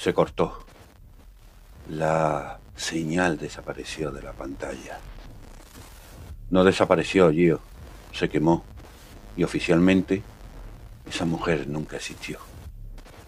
Se cortó. La señal desapareció de la pantalla. No desapareció, Gio. Se quemó. Y oficialmente, esa mujer nunca existió.